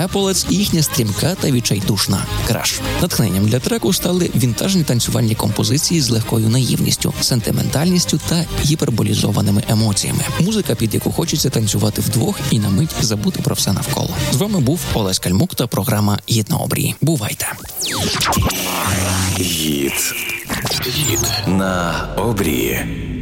Еполец і їхня стрімка та відчайдушна «Краш». Натхненням для треку стали вінтажні танцювальні композиції з легкою наївністю, сентиментальністю та гіперболізованими емоціями. Музика, під яку хочеться танцювати вдвох і на мить забути про все навколо. З вами був Олесь Кальмук та програма «Гід на обрії». Бувайте! Гід на обрії.